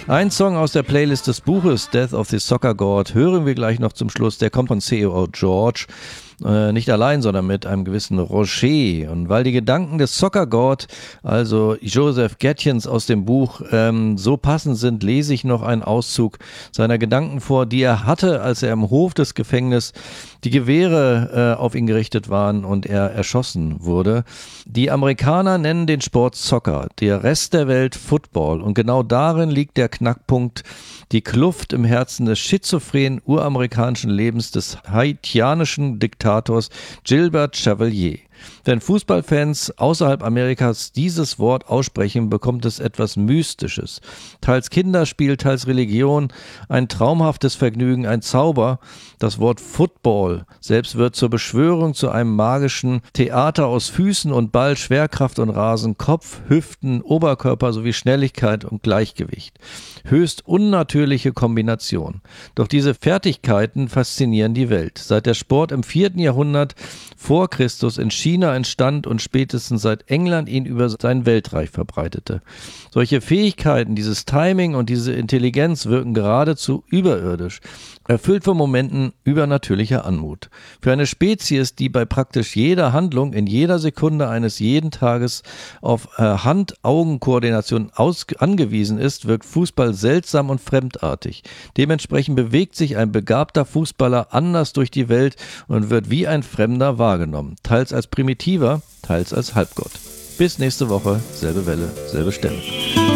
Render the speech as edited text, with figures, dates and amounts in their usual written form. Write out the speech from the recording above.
Ein Song aus der Playlist des Buches Death of the Soccer God hören wir gleich noch zum Schluss. Der kommt von C.O. George. Nicht allein, sondern mit einem gewissen Rocher. Und weil die Gedanken des Soccer God, also Joseph Gaetjens aus dem Buch, so passend sind, lese ich noch einen Auszug seiner Gedanken vor, die er hatte, als er im Hof des Gefängnisses die Gewehre auf ihn gerichtet waren und er erschossen wurde. Die Amerikaner nennen den Sport Soccer, der Rest der Welt Football. Und genau darin liegt der Knackpunkt, die Kluft im Herzen des schizophrenen uramerikanischen Lebens des haitianischen Diktators Gilbert Chevalier. Wenn Fußballfans außerhalb Amerikas dieses Wort aussprechen, bekommt es etwas Mystisches. Teils Kinderspiel, teils Religion, ein traumhaftes Vergnügen, ein Zauber. Das Wort Football selbst wird zur Beschwörung, zu einem magischen Theater aus Füßen und Ball, Schwerkraft und Rasen, Kopf, Hüften, Oberkörper sowie Schnelligkeit und Gleichgewicht. Höchst unnatürliche Kombination. Doch diese Fertigkeiten faszinieren die Welt. Seit der Sport im 4. Jahrhundert vor Christus in China entstand und spätestens seit England ihn über sein Weltreich verbreitete. Solche Fähigkeiten, dieses Timing und diese Intelligenz wirken geradezu überirdisch, erfüllt von Momenten übernatürlicher Anmut. Für eine Spezies, die bei praktisch jeder Handlung in jeder Sekunde eines jeden Tages auf Hand-Augen-Koordination angewiesen ist, wirkt Fußball seltsam und fremdartig. Dementsprechend bewegt sich ein begabter Fußballer anders durch die Welt und wird wie ein Fremder wahrgenommen, teils als Primitiver, teils als Halbgott. Bis nächste Woche, selbe Welle, selbe Stelle.